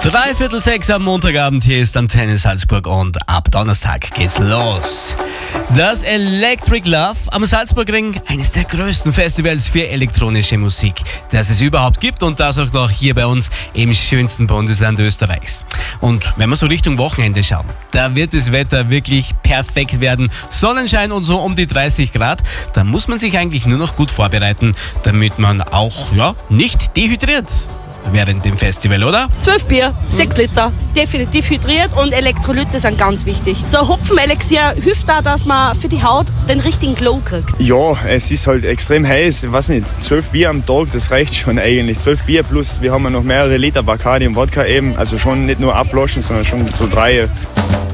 5:45 am Montagabend, hier ist Antenne Salzburg und ab Donnerstag geht's los. Das Electric Love am Salzburgring, eines der größten Festivals für elektronische Musik, das es überhaupt gibt, und das auch noch hier bei uns im schönsten Bundesland Österreichs. Und wenn wir so Richtung Wochenende schauen, da wird das Wetter wirklich perfekt werden. Sonnenschein und so um die 30 Grad. Da muss man sich eigentlich nur noch gut vorbereiten, damit man auch nicht dehydriert während dem Festival, oder? 12 Bier, 6 Liter, definitiv hydriert, und Elektrolyte sind ganz wichtig. So ein Hopfenelixier hilft auch, dass man für die Haut den richtigen Glow kriegt. Ja, es ist halt extrem heiß, ich weiß nicht, 12 Bier am Tag, das reicht schon eigentlich. 12 Bier plus, wir haben ja noch mehrere Liter Bacardi und Wodka eben, also schon nicht nur abloschen, sondern schon so 3.